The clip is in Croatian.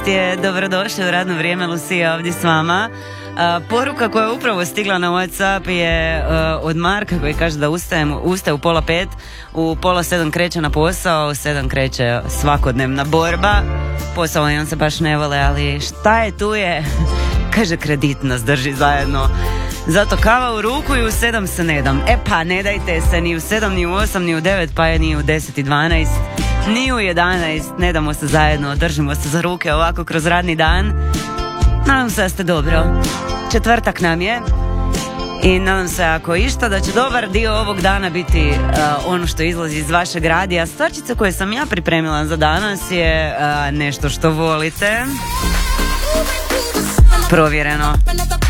Dobrodošli u radno vrijeme, Lucija ovdje s vama. Poruka koja je upravo stigla na WhatsApp je od Marka koji kaže da ustaje u 6:30, u 6:30 kreće na posao, u 7 kreće svakodnevna borba. Posao i on se baš ne vole, ali šta je tu je, kaže kredit nas drži zajedno. Zato kava u ruku i u 7 se ne dam. E pa ne dajte se ni u 7, ni u 8, ni u 9, pa je ni u 10 i 12, ni u 11, ne damo se zajedno, držimo se za ruke ovako kroz radni dan. Nadam se da ste dobro. Četvrtak nam je i nadam se ako išta da će dobar dio ovog dana biti ono što izlazi iz vašeg radija. Stvarčice koje sam ja pripremila za danas je nešto što volite. Provjereno.